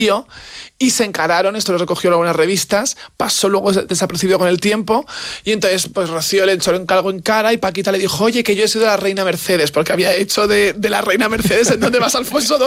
y se encararon. Esto lo recogió en algunas revistas, pasó luego desapercibido con el tiempo, y entonces pues Rocío le echó algo en cara y Paquita le dijo: oye, que yo he sido la reina Mercedes, porque había hecho de la reina Mercedes en Donde vas, Alfonso